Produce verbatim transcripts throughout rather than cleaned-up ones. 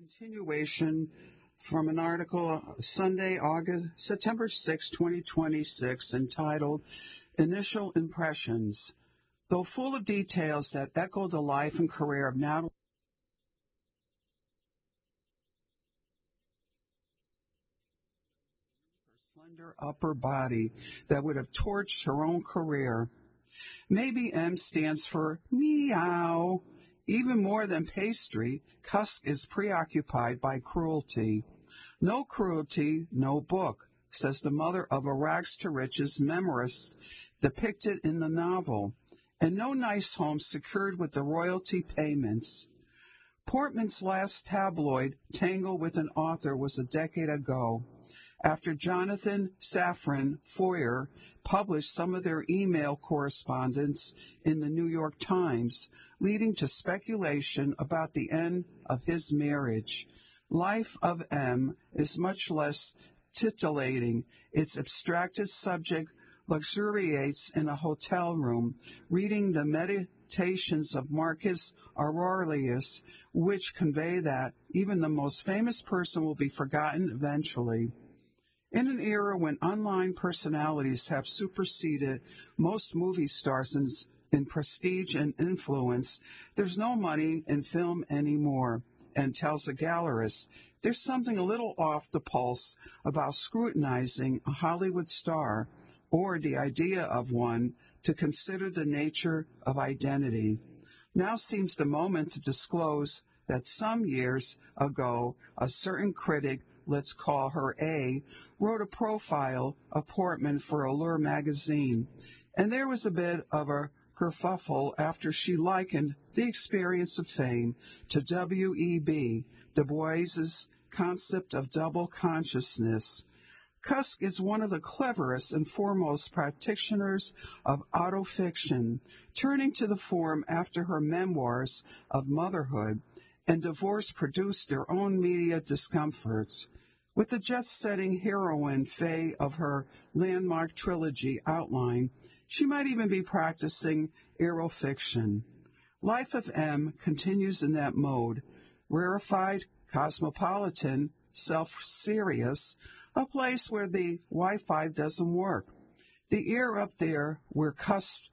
Continuation from an article Sunday, August, September sixth, twenty twenty-six, entitled Initial Impressions. Though full of details that echo the life and career of Natalie, her slender upper body that would have torched her own career. Maybe M stands for meow. Even more than pastry, Cusk is preoccupied by cruelty. No cruelty, no book, says the mother of a rags-to-riches memorist depicted in the novel, and no nice home secured with the royalty payments. Portman's last tabloid tangle with an author was a decade ago, after Jonathan Safran Foer published some of their email correspondence in the New York Times, leading to speculation about the end of his marriage. Life of M is much less titillating. Its abstracted subject luxuriates in a hotel room, reading the meditations of Marcus Aurelius, which convey that even the most famous person will be forgotten eventually. In an era when online personalities have superseded most movie stars in, in prestige and influence, there's no money in film anymore, and tells a gallerist, there's something a little off the pulse about scrutinizing a Hollywood star, or the idea of one, to consider the nature of identity. Now seems the moment to disclose that some years ago a certain critic, let's call her A, wrote a profile of Portman for Allure magazine, and there was a bit of a kerfuffle after she likened the experience of fame to W E B, Du Bois's concept of double consciousness. Cusk is one of the cleverest and foremost practitioners of autofiction, turning to the form after her memoirs of motherhood and divorce produced their own media discomforts. With the jet-setting heroine Faye of her landmark trilogy outline, she might even be practicing aerofiction. Life of M continues in that mode, rarefied, cosmopolitan, self-serious, a place where the Wi-Fi doesn't work. The air up there where Cusk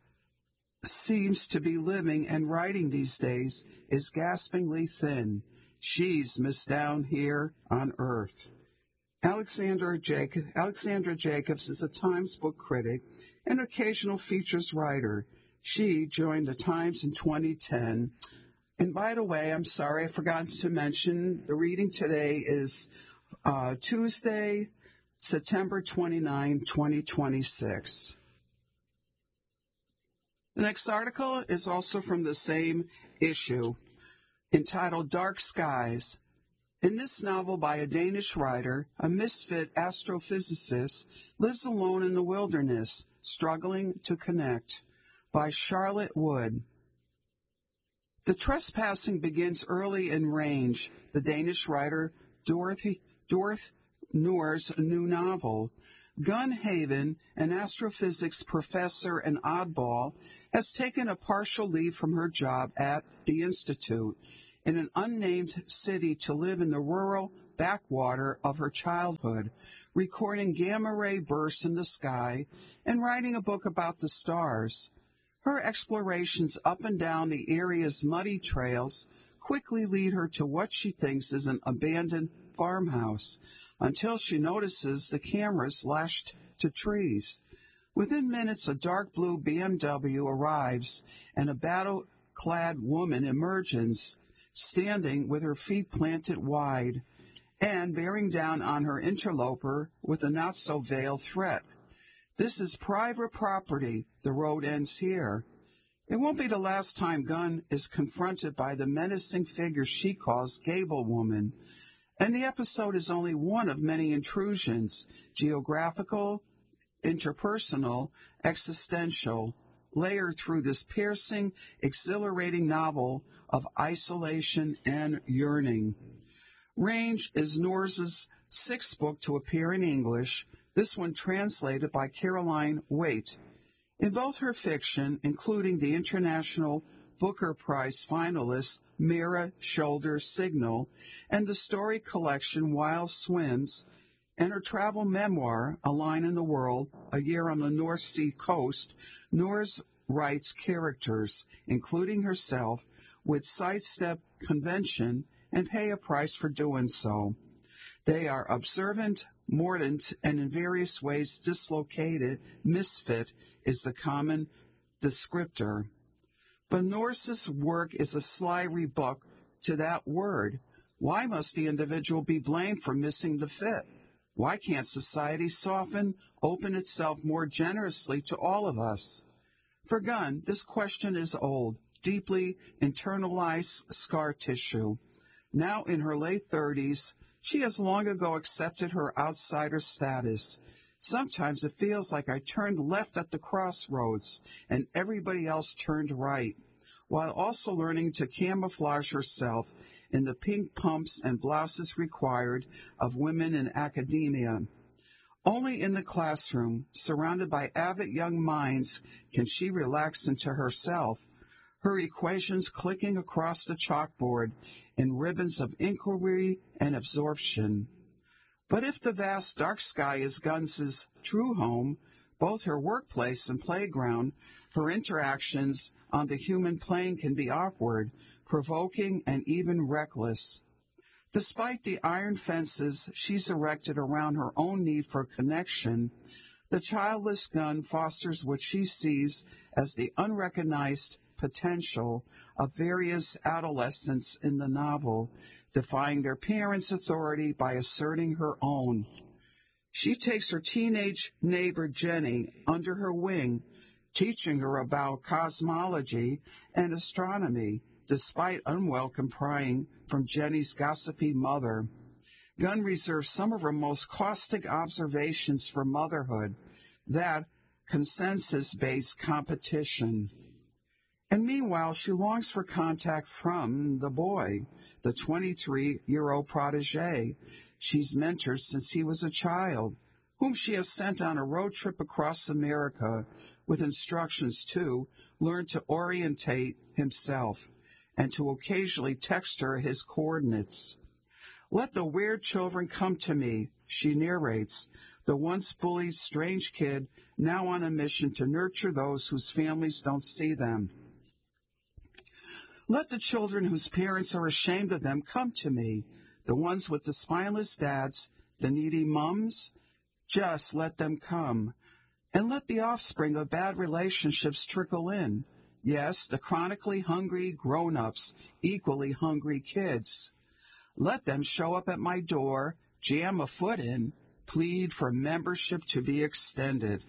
seems to be living and writing these days is gaspingly thin. She's missed down here on Earth. Alexandra, Jacob, Alexandra Jacobs is a Times book critic and occasional features writer. She joined the Times in twenty ten. And by the way, I'm sorry, I forgot to mention, the reading today is uh, Tuesday, September twenty-ninth, twenty twenty-six. The next article is also from the same issue, entitled Dark Skies. In this novel by a Danish writer, a misfit astrophysicist lives alone in the wilderness, struggling to connect, by Charlotte Wood. The trespassing begins early in Range, the Danish writer Dorothy, Dorth Noor's new novel. Gunhaven, an astrophysics professor and oddball, has taken a partial leave from her job at the Institute in an unnamed city to live in the rural backwater of her childhood, recording gamma-ray bursts in the sky and writing a book about the stars. Her explorations up and down the area's muddy trails quickly lead her to what she thinks is an abandoned farmhouse, until she notices the cameras lashed to trees. Within minutes, a dark blue B M W arrives, and a battle-clad woman emerges, standing with her feet planted wide, and bearing down on her interloper with a not-so-veiled threat. This is private property. The road ends here. It won't be the last time Gunn is confronted by the menacing figure she calls Gable Woman. And the episode is only one of many intrusions, geographical, interpersonal, existential, layered through this piercing, exhilarating novel of isolation and yearning. Range is Noor's sixth book to appear in English, this one translated by Caroline Waite. In both her fiction, including the international Booker Prize finalist Mira Shoulder Signal, and the story collection Wild Swims, and her travel memoir, A Line in the World, A Year on the North Sea Coast. Noors writes characters, including herself, would sidestep convention and pay a price for doing so. They are observant, mordant, and in various ways dislocated. Misfit is the common descriptor. But Noor's work is a sly rebuke to that word. Why must the individual be blamed for missing the fit? Why can't society soften, open itself more generously to all of us? For Gunn, this question is old, deeply internalized scar tissue. Now in her late thirties, she has long ago accepted her outsider status. Sometimes it feels like I turned left at the crossroads and everybody else turned right, while also learning to camouflage herself in the pink pumps and blouses required of women in academia. Only in the classroom, surrounded by avid young minds, can she relax into herself, her equations clicking across the chalkboard in ribbons of inquiry and absorption. But if the vast dark sky is Gunn's true home, both her workplace and playground, her interactions on the human plane can be awkward, provoking, and even reckless. Despite the iron fences she's erected around her own need for connection, the childless Gunn fosters what she sees as the unrecognized potential of various adolescents in the novel, defying their parents' authority by asserting her own. She takes her teenage neighbor Jenny under her wing, teaching her about cosmology and astronomy, despite unwelcome prying from Jenny's gossipy mother. Gunn reserves some of her most caustic observations for motherhood, that consensus-based competition. And meanwhile, she longs for contact from the boy, the twenty-three-year-old protege she's mentored since he was a child, whom she has sent on a road trip across America with instructions to learn to orientate himself and to occasionally text her his coordinates. "Let the weird children come to me," she narrates, the once bullied strange kid now on a mission to nurture those whose families don't see them. "Let the children whose parents are ashamed of them come to me, the ones with the spineless dads, the needy mums. Just let them come. And let the offspring of bad relationships trickle in. Yes, the chronically hungry grown-ups, equally hungry kids. Let them show up at my door, jam a foot in, plead for membership to be extended."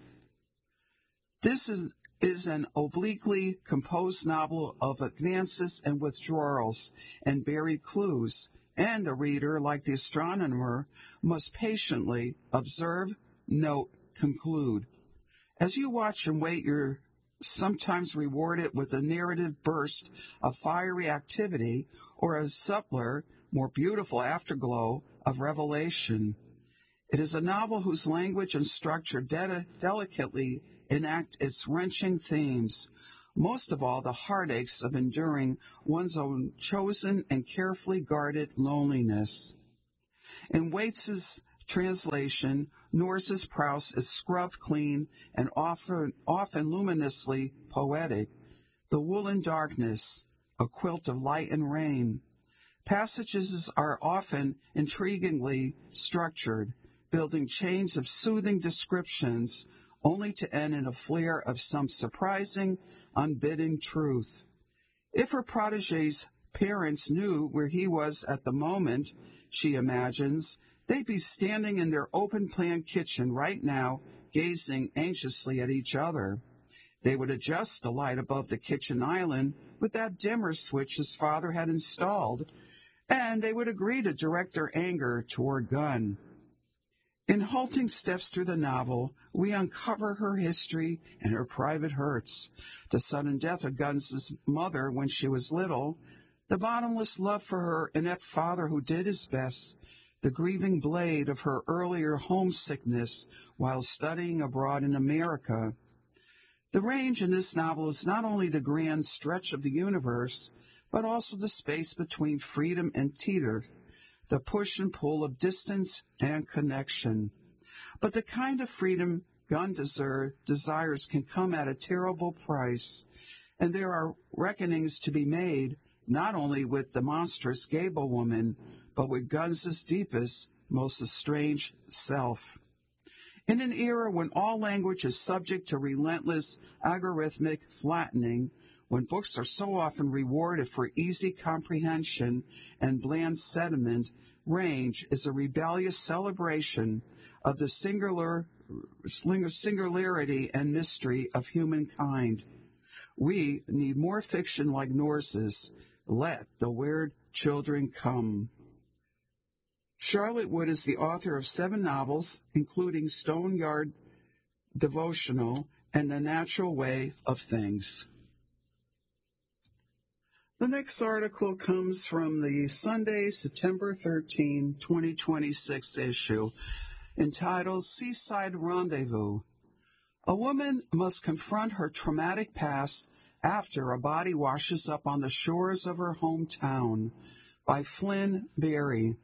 This is, is an obliquely composed novel of advances and withdrawals and buried clues, and the reader, like the astronomer, must patiently observe, note, conclude. As you watch and wait, you're sometimes rewarded with a narrative burst of fiery activity or a subtler, more beautiful afterglow of revelation. It is a novel whose language and structure de- delicately enact its wrenching themes, most of all the heartaches of enduring one's own chosen and carefully guarded loneliness. In Waits's translation, Noor's prose is scrubbed clean and often, often luminously poetic. The woolen darkness, a quilt of light and rain. Passages are often intriguingly structured, building chains of soothing descriptions, only to end in a flare of some surprising, unbidden truth. If her protege's parents knew where he was at the moment, she imagines, they'd be standing in their open-plan kitchen right now, gazing anxiously at each other. They would adjust the light above the kitchen island with that dimmer switch his father had installed, and they would agree to direct their anger toward Gunn. In halting steps through the novel, we uncover her history and her private hurts, the sudden death of Gunn's mother when she was little, the bottomless love for her inept father who did his best, the grieving blade of her earlier homesickness while studying abroad in America. The range in this novel is not only the grand stretch of the universe, but also the space between freedom and teeter, the push and pull of distance and connection. But the kind of freedom Gunn desire, desires can come at a terrible price, and there are reckonings to be made not only with the monstrous Gable woman, but with Gunn's deepest, most estranged self. In an era when all language is subject to relentless algorithmic flattening, when books are so often rewarded for easy comprehension and bland sentiment, Range is a rebellious celebration of the singular singularity and mystery of humankind. We need more fiction like Norse's. Let the weird children come. Charlotte Wood is the author of seven novels, including Stone Yard Devotional and The Natural Way of Things. The next article comes from the Sunday, September thirteenth, twenty twenty-six issue, entitled Seaside Rendezvous. A woman must confront her traumatic past after a body washes up on the shores of her hometown, by Flynn Berry.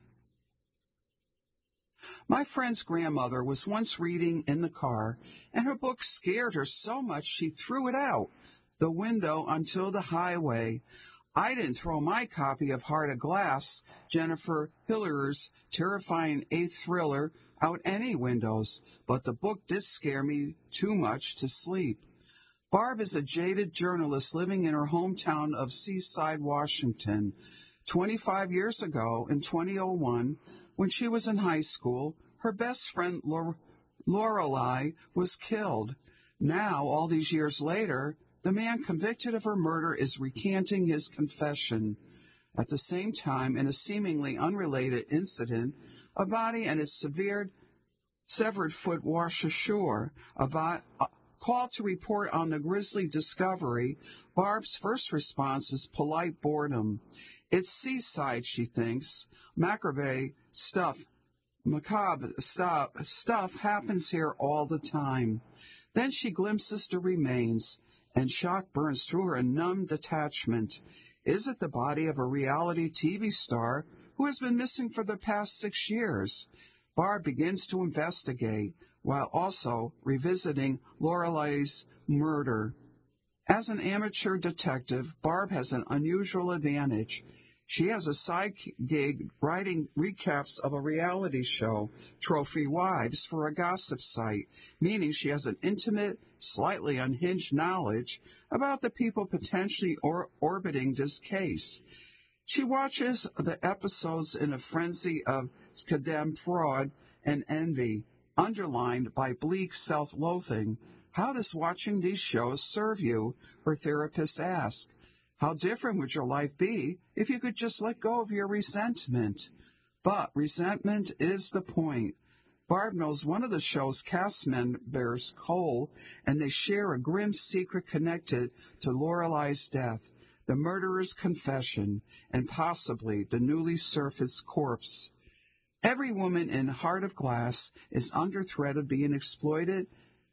My friend's grandmother was once reading in the car, and her book scared her so much she threw it out the window onto the highway. I didn't throw my copy of Heart of Glass, Jennifer Hiller's terrifying eighth thriller, out any windows, but the book did scare me too much to sleep. Barb is a jaded journalist living in her hometown of Seaside, Washington. Twenty-five years ago, in two thousand one, when she was in high school, her best friend Lore- Lorelei was killed. Now, all these years later, the man convicted of her murder is recanting his confession. At the same time, in a seemingly unrelated incident, a body and its severed, severed foot wash ashore. A bo- a call to report on the grisly discovery, Barb's first response is polite boredom. It's seaside, she thinks. Macabre stuff, macabre stuff, stuff happens here all the time. Then she glimpses the remains, and shock burns through her numb detachment. Is it the body of a reality T V star who has been missing for the past six years? Barb begins to investigate, while also revisiting Lorelei's murder. As an amateur detective, Barb has an unusual advantage. She has a side gig writing recaps of a reality show, Trophy Wives, for a gossip site, meaning she has an intimate, slightly unhinged knowledge about the people potentially or- orbiting this case. She watches the episodes in a frenzy of condemned fraud and envy, underlined by bleak self-loathing. How does watching these shows serve you? Her therapist asks. How different would your life be if you could just let go of your resentment? But resentment is the point. Barb knows one of the show's cast members, Cole, and they share a grim secret connected to Lorelei's death, the murderer's confession, and possibly the newly surfaced corpse. Every woman in Heart of Glass is under threat of being exploited,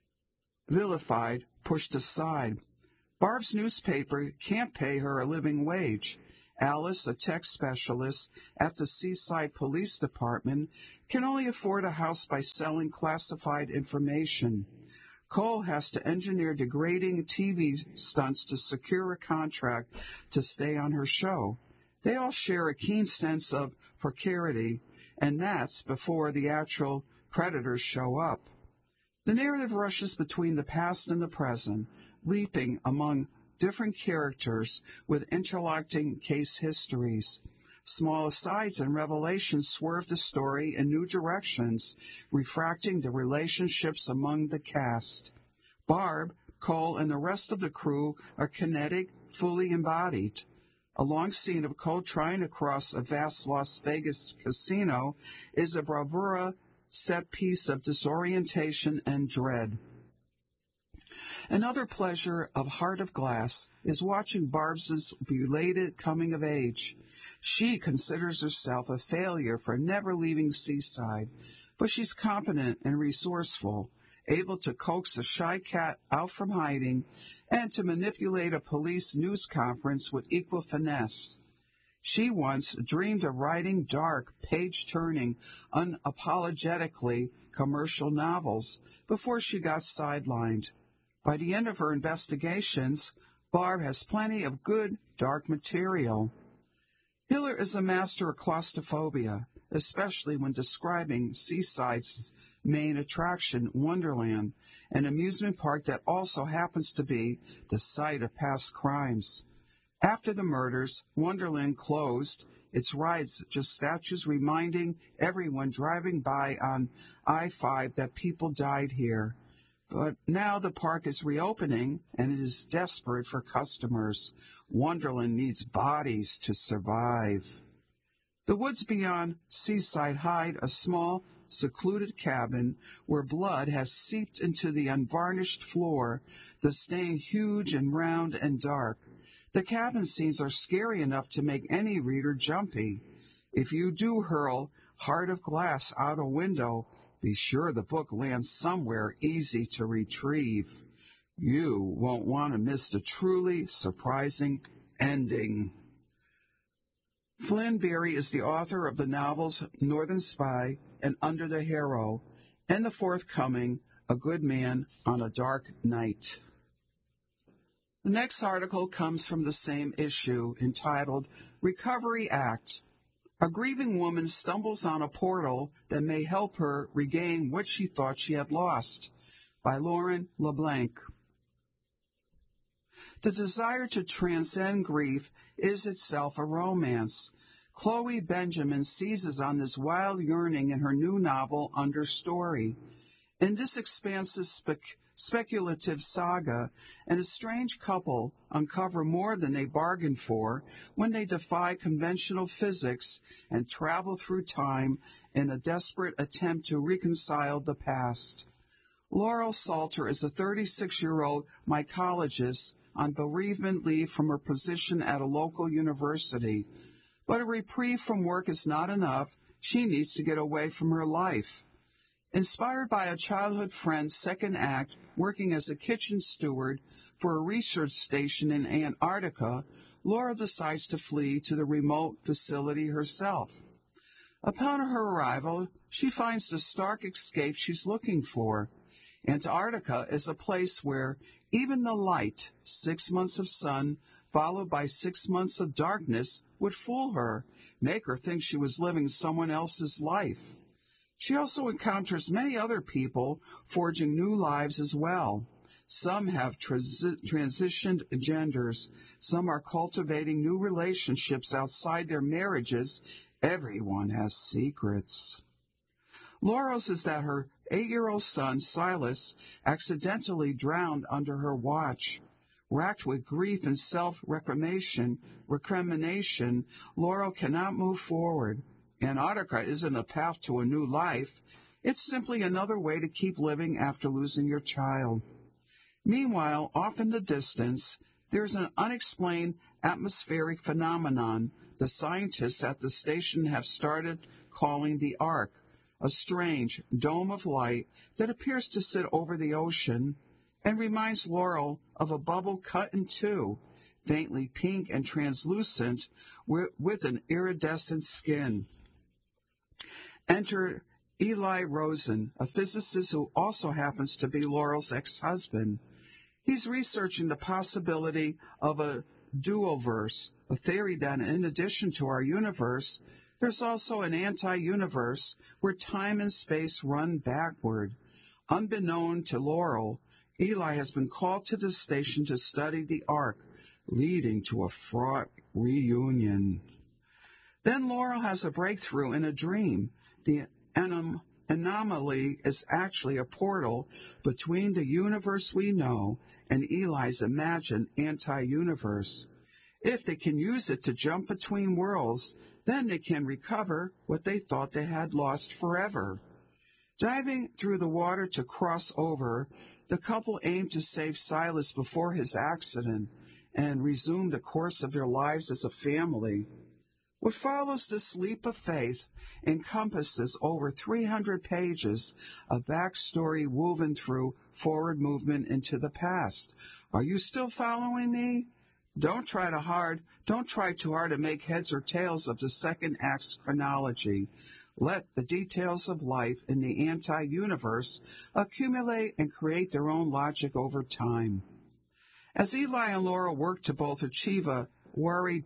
vilified, pushed aside. Barb's newspaper can't pay her a living wage. Alice, a tech specialist at the Seaside Police Department, can only afford a house by selling classified information. Cole has to engineer degrading T V stunts to secure a contract to stay on her show. They all share a keen sense of precarity, and that's before the actual predators show up. The narrative rushes between the past and the present, leaping among different characters with interlocking case histories. Small asides and revelations swerve the story in new directions, refracting the relationships among the cast. Barb, Cole, and the rest of the crew are kinetic, fully embodied. A long scene of Cole trying to cross a vast Las Vegas casino is a bravura set piece of disorientation and dread. Another pleasure of Heart of Glass is watching Barb's belated coming of age. She considers herself a failure for never leaving Seaside, but she's competent and resourceful. able to coax a shy cat out from hiding and to manipulate a police news conference with equal finesse. She once dreamed of writing dark, page-turning, unapologetically commercial novels before she got sidelined. By the end of her investigations, Barb has plenty of good, dark material. Hiller is a master of claustrophobia, especially when describing Seaside's main attraction, Wonderland, an amusement park that also happens to be the site of past crimes. After the murders, Wonderland closed, its rides just statues reminding everyone driving by on I five that people died here. But now the park is reopening, and it is desperate for customers. Wonderland needs bodies to survive. The woods beyond Seaside hide a small, secluded cabin where blood has seeped into the unvarnished floor, the stain huge and round and dark. The cabin scenes are scary enough to make any reader jumpy. If you do hurl Heart of Glass out a window, be sure the book lands somewhere easy to retrieve. You won't want to miss the truly surprising ending. Flynn Berry is the author of the novels Northern Spy and Under the Harrow, and the forthcoming A Good Man on a Dark Night. The next article comes from the same issue, entitled Recovery Act. A grieving woman stumbles on a portal that may help her regain what she thought she had lost, by Lauren LeBlanc. The desire to transcend grief is itself a romance. Chloe Benjamin seizes on this wild yearning in her new novel, Understory. In this expansive spec- speculative saga, an estranged couple uncover more than they bargained for when they defy conventional physics and travel through time in a desperate attempt to reconcile the past. Laurel Salter is a thirty-six-year-old mycologist on bereavement leave from her position at a local university. But a reprieve from work is not enough. She needs to get away from her life. Inspired by a childhood friend's second act, working as a kitchen steward for a research station in Antarctica, Laura decides to flee to the remote facility herself. Upon her arrival, she finds the stark escape she's looking for. Antarctica is a place where even the light, six months of sun, followed by six months of darkness, would fool her, make her think she was living someone else's life. She also encounters many other people forging new lives as well. Some have transi- transitioned genders. Some are cultivating new relationships outside their marriages. Everyone has secrets. Laura's is that her eight-year-old son, Silas, accidentally drowned under her watch. Racked with grief and self-recrimination, recrimination, Laurel cannot move forward. Antarctica isn't a path to a new life. It's simply another way to keep living after losing your child. Meanwhile, off in the distance, there's an unexplained atmospheric phenomenon the scientists at the station have started calling the Ark, a strange dome of light that appears to sit over the ocean and reminds Laurel of a bubble cut in two, faintly pink and translucent, with an iridescent skin. Enter Eli Rosen, a physicist who also happens to be Laurel's ex-husband. He's researching the possibility of a duoverse, a theory that in addition to our universe, there's also an anti-universe where time and space run backward. Unbeknown to Laurel, Eli has been called to the station to study the Ark, leading to a fraught reunion. Then Laurel has a breakthrough in a dream. The anom- anomaly is actually a portal between the universe we know and Eli's imagined anti-universe. If they can use it to jump between worlds, then they can recover what they thought they had lost forever. Diving through the water to cross over, the couple aimed to save Silas before his accident and resume the course of their lives as a family. What follows this leap of faith encompasses over three hundred pages of backstory woven through forward movement into the past. Are you still following me? Don't try to hard, don't try too hard to make heads or tails of the second act's chronology. Let the details of life in the anti-universe accumulate and create their own logic over time. As Eli and Laurel work to both achieve a worry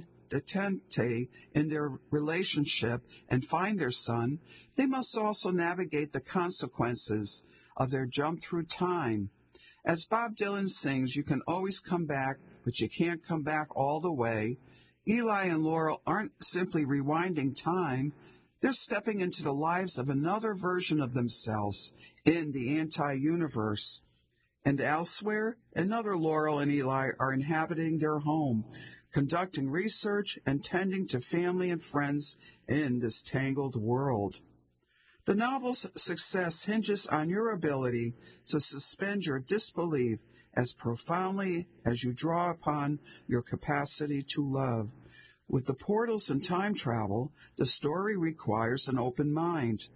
detente in their relationship and find their son, they must also navigate the consequences of their jump through time. As Bob Dylan sings, you can always come back, but you can't come back all the way. Eli and Laurel aren't simply rewinding time, they're stepping into the lives of another version of themselves in the anti-universe. And elsewhere, another Laurel and Eli are inhabiting their home, conducting research and tending to family and friends in this tangled world. The novel's success hinges on your ability to suspend your disbelief as profoundly as you draw upon your capacity to love. With the portals and time travel, the story requires an open mind.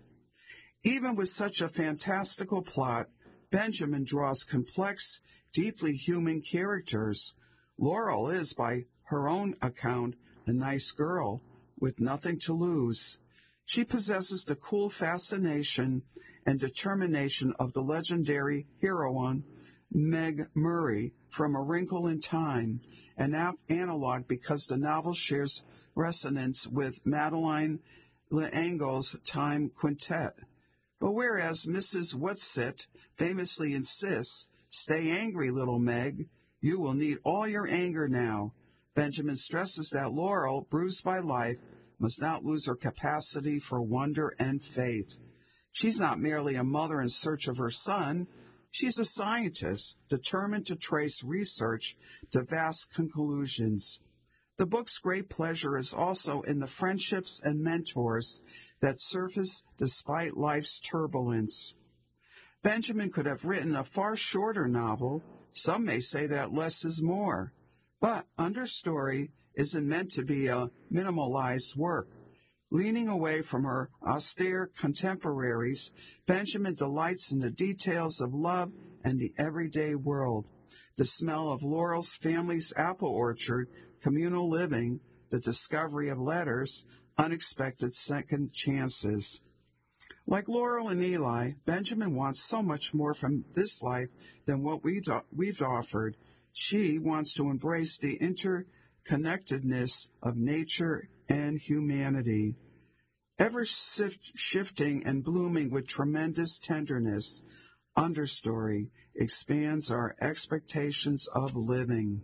Even with such a fantastical plot, Benjamin draws complex, deeply human characters. Laurel is, by her own account, a nice girl with nothing to lose. She possesses the cool fascination and determination of the legendary heroine Meg Murray from A Wrinkle in Time, an apt analog because the novel shares resonance with Madeleine L'Engle's Time Quintet. But whereas Missus Whatsit famously insists, "Stay angry, little Meg. You will need all your anger now," Benjamin stresses that Laurel, bruised by life, must not lose her capacity for wonder and faith. She's not merely a mother in search of her son. She's a scientist determined to trace research to vast conclusions. The book's great pleasure is also in the friendships and mentors that surface despite life's turbulence. Benjamin could have written a far shorter novel. Some may say that less is more. But Understory isn't meant to be a minimalized work. Leaning away from her austere contemporaries, Benjamin delights in the details of love and the everyday world. The smell of Laurel's family's apple orchard, communal living, the discovery of letters, unexpected second chances. Like Laurel and Eli, Benjamin wants so much more from this life than what we've, we've offered. She wants to embrace the interconnectedness of nature and humanity. Ever shifting and blooming with tremendous tenderness, Understory expands our expectations of living.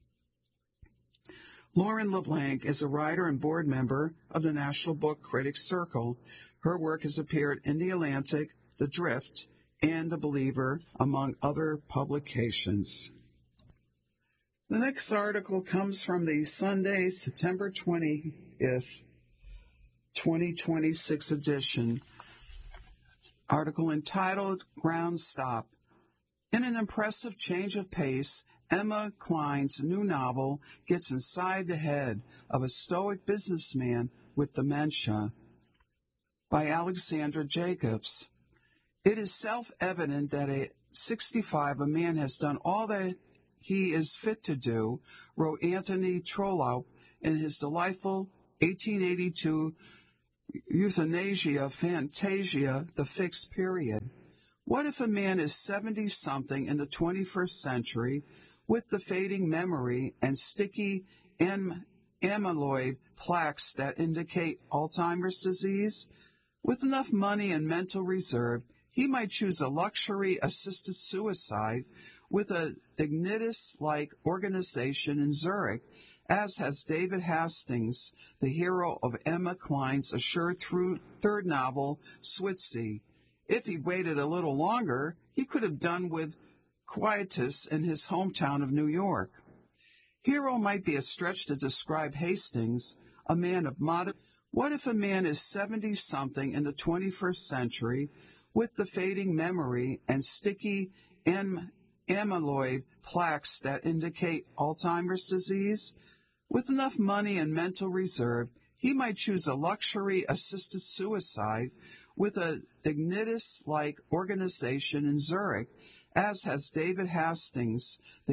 Lauren LeBlanc is a writer and board member of the National Book Critics Circle. Her work has appeared in The Atlantic, The Drift, and The Believer, among other publications. The next article comes from the Sunday, September twentieth, twenty twenty-six edition. Article entitled Ground Stop. In an impressive change of pace, Emma Cline's new novel gets inside the head of a stoic businessman with dementia. By Alexandra Jacobs. It is self-evident that at sixty-five a man has done all that he is fit to do, wrote Anthony Trollope in his delightful eighteen eighty-two Euthanasia Fantasia, The Fixed Period. What if a man is seventy-something in the twenty-first century with the fading memory and sticky am- amyloid plaques that indicate Alzheimer's disease? With enough money and mental reserve, he might choose a luxury-assisted suicide with a Dignitas-like organization in Zurich, as has David Hastings, the hero of Emma Cline's assured through third novel, Switzy. If he'd waited a little longer, he could have done with quietus in his hometown of New York. Hero might be a stretch to describe Hastings, a man of modest. What if a man is seventy-something in the twenty-first century with the fading memory and sticky am- amyloid plaques that indicate Alzheimer's disease? With enough money and mental reserve, he might choose a luxury-assisted suicide with a Dignitas-like organization in Zurich, as has David Hastings, the